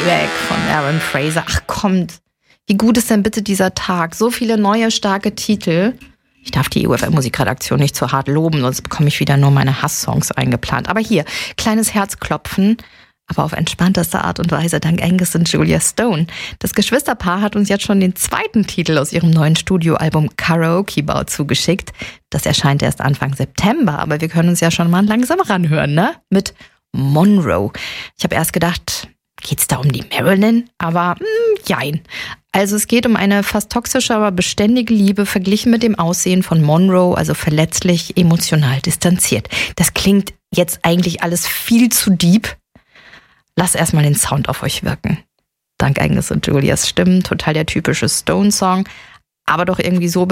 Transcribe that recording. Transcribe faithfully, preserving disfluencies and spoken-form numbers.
Playback von Aaron Fraser. Ach kommt, wie gut ist denn bitte dieser Tag? So viele neue, starke Titel. Ich darf die E U F M-Musikredaktion nicht zu hart loben, sonst bekomme ich wieder nur meine Hass-Songs eingeplant. Aber hier, kleines Herzklopfen, aber auf entspannteste Art und Weise dank Angus und Julia Stone. Das Geschwisterpaar hat uns jetzt schon den zweiten Titel aus ihrem neuen Studioalbum Karaoke Bar zugeschickt. Das erscheint erst Anfang September, aber wir können uns ja schon mal langsam ranhören, ne? Mit Monroe. Ich habe erst gedacht, geht's da um die Marilyn? Aber mh, jein. Also es geht um eine fast toxische, aber beständige Liebe, verglichen mit dem Aussehen von Monroe, also verletzlich, emotional distanziert. Das klingt jetzt eigentlich alles viel zu deep. Lasst erstmal den Sound auf euch wirken. Dank Angus und Julias Stimmen, total der typische Stone-Song, aber doch irgendwie so